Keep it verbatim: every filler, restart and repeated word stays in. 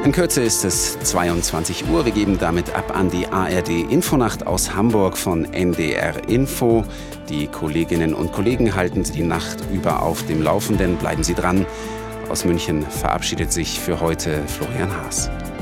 In Kürze ist es zweiundzwanzig Uhr. Wir geben damit ab an die A R D-Infonacht aus Hamburg von N D R Info. Die Kolleginnen und Kollegen halten Sie die Nacht über auf dem Laufenden. Bleiben Sie dran. Aus München verabschiedet sich für heute Florian Haas.